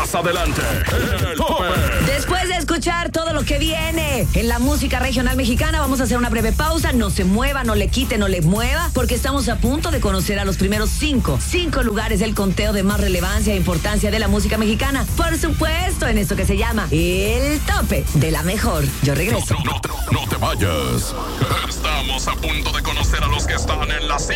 Más adelante, el tope. Después de escuchar todo lo que viene en la música regional mexicana, vamos a hacer una breve pausa. No se mueva, no le quite, no le mueva, porque estamos a punto de conocer a los primeros cinco lugares del conteo de más relevancia e importancia de la música mexicana. Por supuesto, en esto que se llama El Tope de la Mejor. Yo regreso. No te vayas. Estamos a punto de conocer a los que están en la cima.